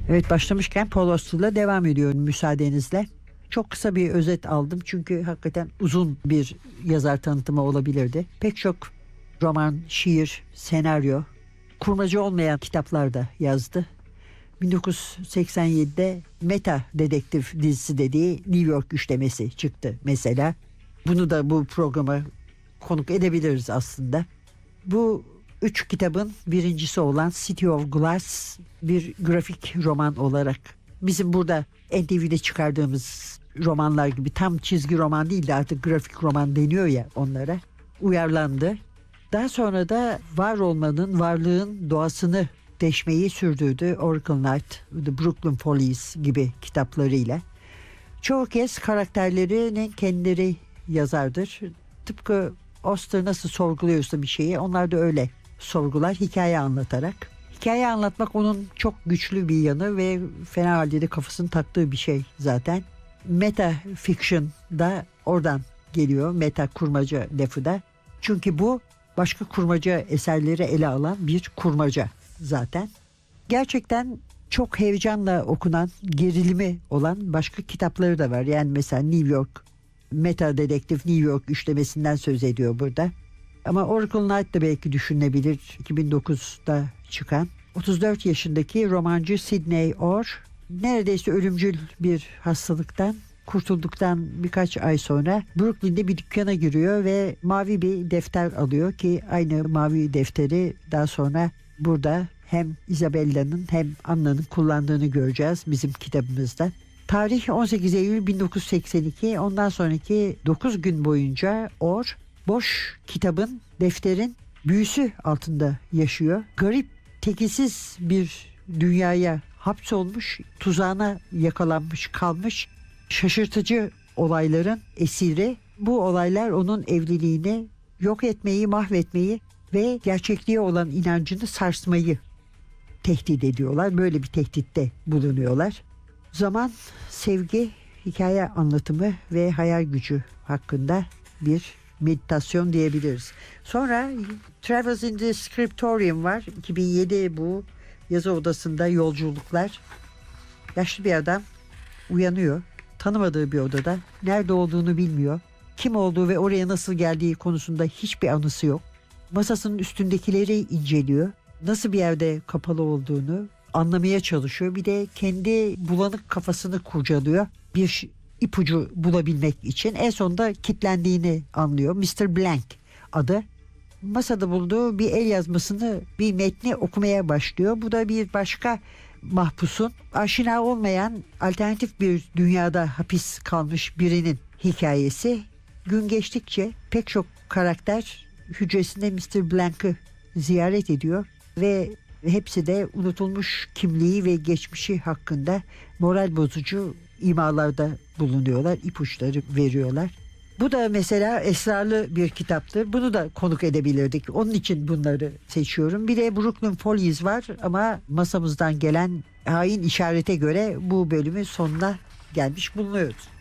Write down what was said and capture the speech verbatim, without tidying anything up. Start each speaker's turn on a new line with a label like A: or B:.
A: Evet, başlamışken Paul Auster'la devam ediyorum müsaadenizle. Çok kısa bir özet aldım çünkü hakikaten uzun bir yazar tanıtımı olabilirdi. Pek çok roman, şiir, senaryo, kurmaca olmayan kitaplar da yazdı. bin dokuz yüz seksen yedide Meta Dedektif dizisi dediği New York üçlemesi çıktı mesela. Bunu da bu programa konuk edebiliriz aslında. Bu üç kitabın birincisi olan City of Glass bir grafik roman olarak bizim burada N T V'de çıkardığımız romanlar gibi tam çizgi roman değil de artık grafik roman deniyor ya onlara, uyarlandı. Daha sonra da var olmanın, varlığın doğasını deşmeyi sürdürdü Oracle Knight, The Brooklyn Follies gibi kitaplarıyla. Çoğu kez karakterlerinin kendileri yazardır. Tıpkı Auster nasıl sorguluyorsa bir şeyi, onlar da öyle sorgular, hikaye anlatarak. Hikaye anlatmak onun çok güçlü bir yanı ve fena halde de kafasını taktığı bir şey zaten. Meta fiction da oradan geliyor, meta kurmaca lafı da. Çünkü bu başka kurmaca eserleri ele alan bir kurmaca zaten. Gerçekten çok heyecanla okunan, gerilimi olan başka kitapları da var. Yani mesela New York, Meta Dedektif New York üçlemesinden söz ediyor burada. Ama Oracle Knight da belki düşünülebilir, iki bin dokuzda çıkan. otuz dört yaşındaki romancı Sidney Orr neredeyse ölümcül bir hastalıktan kurtulduktan birkaç ay sonra Brooklyn'de bir dükkana giriyor ve mavi bir defter alıyor ki aynı mavi defteri daha sonra burada hem Isabella'nın hem Anna'nın kullandığını göreceğiz bizim kitabımızda. Tarih on sekiz Eylül bin dokuz yüz seksen iki. Ondan sonraki dokuz gün boyunca Orr boş kitabın, defterin büyüsü altında yaşıyor. Garip, tekisiz bir dünyaya hapsolmuş, tuzağına yakalanmış kalmış, şaşırtıcı olayların esiri. Bu olaylar onun evliliğini yok etmeyi, mahvetmeyi ve gerçekliğe olan inancını sarsmayı tehdit ediyorlar. Böyle bir tehditte bulunuyorlar. Zaman, sevgi, hikaye anlatımı ve hayal gücü hakkında bir meditasyon diyebiliriz. Sonra Travels in the Scriptorium var. iki bin yedi bu yazı odasında yolculuklar. Yaşlı bir adam uyanıyor. Tanımadığı bir odada. Nerede olduğunu bilmiyor. Kim olduğu ve oraya nasıl geldiği konusunda hiçbir anısı yok. Masasının üstündekileri inceliyor. Nasıl bir yerde kapalı olduğunu anlamaya çalışıyor. Bir de kendi bulanık kafasını kurcalıyor. Bir ipucu bulabilmek için. En sonunda kilitlendiğini anlıyor. mister Blank adı. Masada bulduğu bir el yazmasını, bir metni okumaya başlıyor. Bu da bir başka mahpusun, aşina olmayan alternatif bir dünyada hapis kalmış birinin hikayesi. Gün geçtikçe pek çok karakter hücresinde mister Blank'ı ziyaret ediyor ve hepsi de unutulmuş kimliği ve geçmişi hakkında moral bozucu imalarda bulunuyorlar, ipuçları veriyorlar. Bu da mesela esrarlı bir kitaptır. Bunu da konuk edebilirdik. Onun için bunları seçiyorum. Bir de Brooklyn Follies var ama masamızdan gelen hain işarete göre bu bölümün sonuna gelmiş bulunuyoruz.